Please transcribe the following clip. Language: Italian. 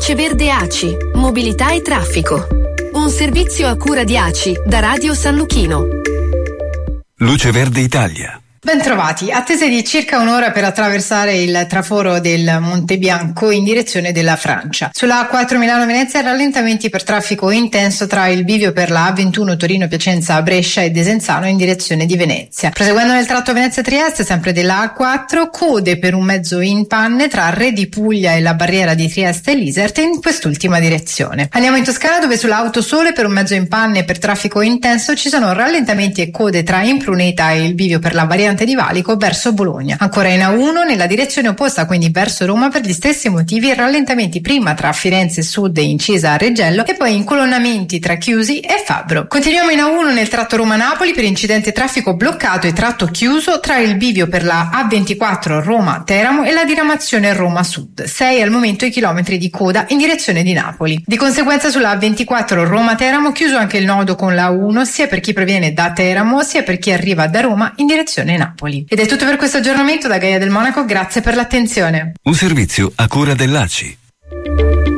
Luce Verde ACI, mobilità e traffico. Un servizio a cura di ACI da Radio San Luchino. Luce Verde Italia. Bentrovati, attese di circa un'ora per attraversare il traforo del Monte Bianco in direzione della Francia. Sulla A4 Milano-Venezia rallentamenti per traffico intenso tra il bivio per la A21 Torino-Piacenza-Brescia e Desenzano in direzione di Venezia. Proseguendo nel tratto Venezia-Trieste, sempre della A4, code per un mezzo in panne tra Re di Puglia e la barriera di Trieste e l'Isert in quest'ultima direzione. Andiamo in Toscana, dove sulla Autosole per un mezzo in panne per traffico intenso ci sono rallentamenti e code tra Impruneta e il bivio per la variante di Valico verso Bologna. Ancora in A1 nella direzione opposta, quindi verso Roma, per gli stessi motivi rallentamenti prima tra Firenze Sud e Incisa a Reggello e poi incolonnamenti tra Chiusi e Fabbro. Continuiamo in A1 nel tratto Roma-Napoli per incidente traffico bloccato e tratto chiuso tra il bivio per la A24 Roma-Teramo e la diramazione Roma Sud. 6 al momento i chilometri di coda in direzione di Napoli. Di conseguenza sulla A24 Roma-Teramo chiuso anche il nodo con la A1 sia per chi proviene da Teramo sia per chi arriva da Roma in direzione Napoli. Ed è tutto per questo aggiornamento da Gaia del Monaco, grazie per l'attenzione. Un servizio a cura dell'ACI.